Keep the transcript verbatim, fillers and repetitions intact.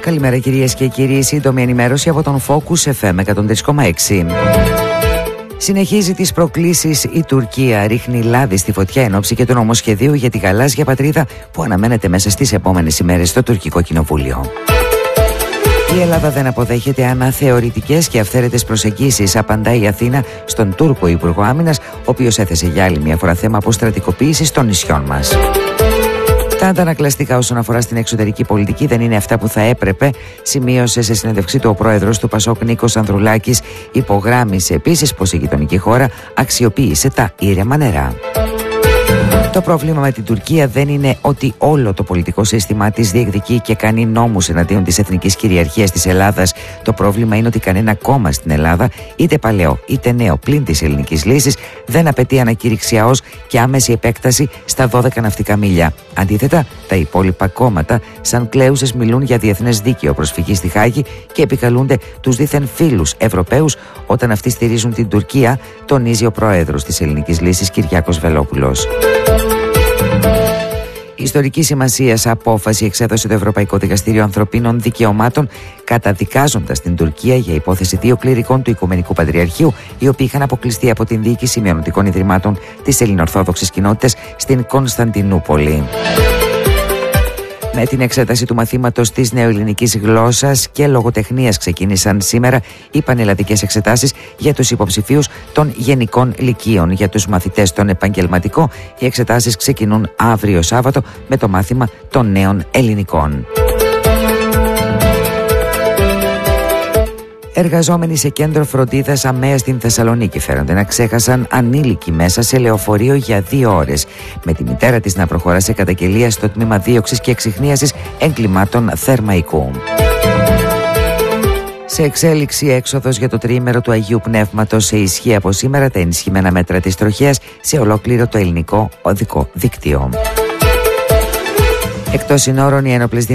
Καλημέρα κυρίες και κύριοι, σύντομη ενημέρωση από τον Focus εφ εμ εκατόν τρία κόμμα έξι. Συνεχίζει τις προκλήσεις η Τουρκία, ρίχνει λάδι στη φωτιά εν ώψη και του νομοσχεδίου για τη γαλάζια πατρίδα που αναμένεται μέσα στις επόμενες ημέρες στο τουρκικό κοινοβούλιο. Η Ελλάδα δεν αποδέχεται αναθεωρητικές και αυθαίρετες προσεγγίσεις, απαντάει η Αθήνα στον Τούρκο Υπουργό Άμυνας, ο οποίος έθεσε για άλλη μια φορά θέμα αποστρατικοποίησης των νησιών μας. Τα αντανακλαστικά όσον αφορά στην εξωτερική πολιτική δεν είναι αυτά που θα έπρεπε, σημείωσε σε συνέντευξή του ο πρόεδρος του Πασόκ Νίκος Ανδρουλάκης. Υπογράμμισε επίσης πως η γειτονική χώρα αξιοποίησε τα ήρεμα νερά. Το πρόβλημα με την Τουρκία δεν είναι ότι όλο το πολιτικό σύστημα της διεκδικεί και κάνει νόμους εναντίον της εθνικής κυριαρχίας της Ελλάδας. Το πρόβλημα είναι ότι κανένα κόμμα στην Ελλάδα, είτε παλαιό είτε νέο πλην της ελληνικής λύσης, δεν απαιτεί ανακήρυξη ΑΟΣ και άμεση επέκταση στα δώδεκα ναυτικά μίλια. Αντίθετα, τα υπόλοιπα κόμματα, σαν κλέουσες, μιλούν για διεθνές δίκαιο, προσφυγή στη Χάγη και επικαλούνται τους δίθεν φίλους Ευρωπαίους όταν αυτοί στηρίζουν την Τουρκία, τονίζει ο πρόεδρος της ελληνικής λύσης Κυριάκος Βελόπουλος. Ιστορική σημασίας απόφαση εξέδωσε το Ευρωπαϊκό Δικαστήριο Ανθρωπίνων Δικαιωμάτων, καταδικάζοντας την Τουρκία για υπόθεση δύο κληρικών του Οικουμενικού Πατριαρχείου, οι οποίοι είχαν αποκλειστεί από την διοίκηση μειονοτικών ιδρυμάτων της ελληνοορθόδοξης κοινότητας στην Κωνσταντινούπολη. Με την εξέταση του μαθήματος της νεοελληνικής γλώσσας και λογοτεχνίας ξεκίνησαν σήμερα οι πανελλαδικές εξετάσεις για τους υποψηφίους των γενικών λυκείων. Για τους μαθητές των επαγγελματικών, οι εξετάσεις ξεκινούν αύριο Σάββατο με το μάθημα των νέων ελληνικών. Εργαζόμενοι σε κέντρο φροντίδας ΑΜΕΑ στην Θεσσαλονίκη φέρονται να ξέχασαν ανήλικη μέσα σε λεωφορείο για δύο ώρες, με τη μητέρα της να προχωρά σε καταγγελία στο τμήμα δίωξης και εξιχνίασης εγκλημάτων Θερμαϊκού. Σε εξέλιξη έξοδος για το τριήμερο του Αγίου Πνεύματος, σε ισχύ από σήμερα τα ενισχυμένα μέτρα της τροχέας σε ολόκληρο το ελληνικό οδικό δίκτυο. Εκτός συνόρων, οι ένοπλες